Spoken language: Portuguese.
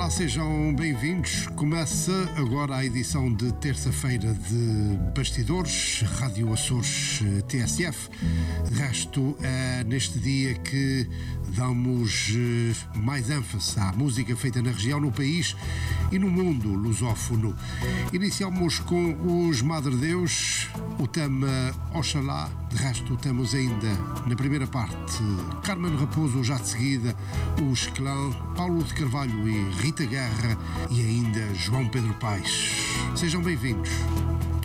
Olá, sejam bem-vindos. Começa agora a edição de terça-feira de Bastidores, Rádio Açores TSF. De resto, é neste dia que damos mais ênfase à música feita na região, no país e no mundo lusófono. Iniciamos com os Madre Deus, o tema Oxalá. De resto, temos ainda na primeira parte Carmen Raposo, já de seguida os Clã, Paulo de Carvalho e Rita Guerra e ainda João Pedro Paes. Sejam bem-vindos.